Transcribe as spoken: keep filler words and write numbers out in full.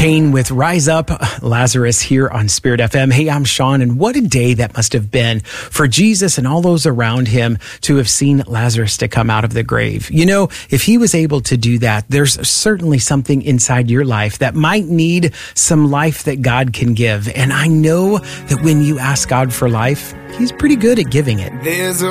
Kane with Rise Up, Lazarus here on Spirit F M. Hey, I'm Sean, and what a day that must have been for Jesus and all those around him to have seen Lazarus to come out of the grave. You know, if he was able to do that, there's certainly something inside your life that might need some life that God can give. And I know that when you ask God for life, he's pretty good at giving it. There's a